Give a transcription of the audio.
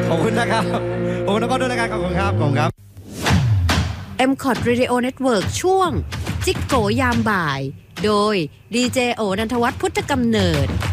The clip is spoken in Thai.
ขอบคุณนะครับขอบคุณน้องก้องด้วยนะครับขอบคุณครับขอบคุณครับ MCOT Radio Network ช่วงจิกโกยามบ่ายโดยดีเจโอนันทวัฒน์พุทธกำเนิด